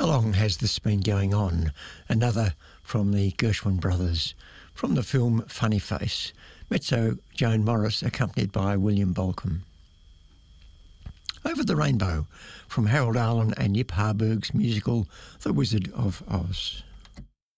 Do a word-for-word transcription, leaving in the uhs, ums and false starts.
How long has this been going on? Another from the Gershwin brothers. From the film Funny Face, mezzo Joan Morris accompanied by William Bolcom. Over the Rainbow from Harold Arlen and Yip Harburg's musical The Wizard of Oz.